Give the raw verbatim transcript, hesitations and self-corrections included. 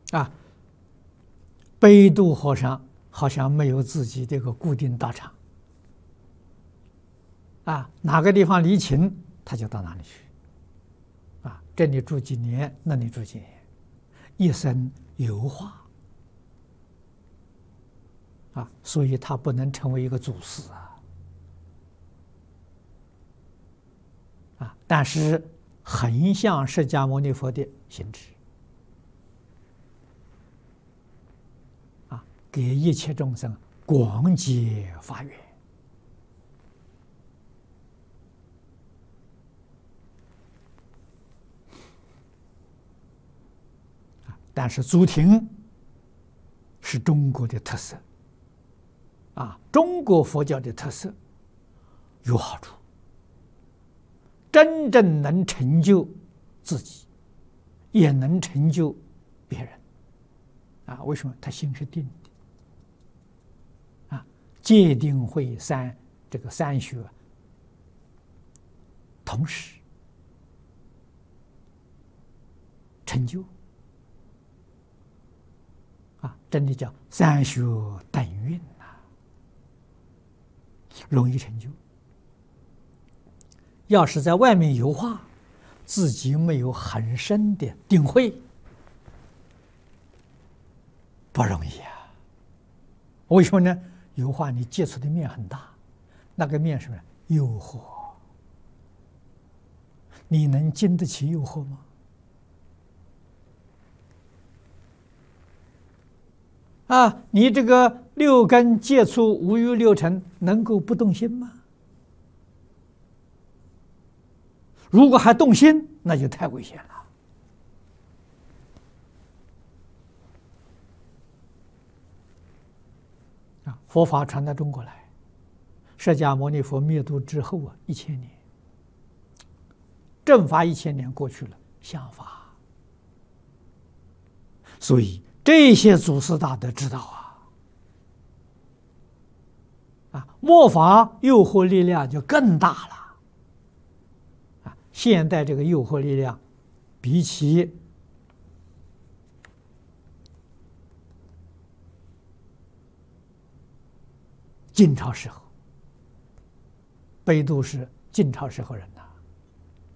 啊，北渡和尚好像没有自己这个固定道场，啊，哪个地方离秦，他就到哪里去，啊，这里住几年，那里住几年，一生游化，啊，所以他不能成为一个祖师啊，啊，但是很像释迦牟尼佛的行持。 给一切众生广结法缘啊！但是祖庭是中国的特色啊，中国佛教的特色有好处，真正能成就自己，也能成就别人啊！为什么？他心是定的。 戒定慧三这个三学，同时成就啊，真的叫三学等运呐，容易成就。要是在外面游化，自己没有很深的定慧，不容易啊。为什么呢？ 油画你接触的面很大，那个面是什么？诱惑，你能经得起诱惑吗？啊，你这个六根接触五欲六尘，能够不动心吗？如果还动心，那就太危险了。 佛法传到中国来，释迦牟尼佛灭度之后啊，一千年，正法一千年过去了，相法。所以这些祖师大德知道啊，啊，末法诱惑力量就更大了，啊，现代这个诱惑力量，比起晋朝时候，北渡是晋朝时候人呐，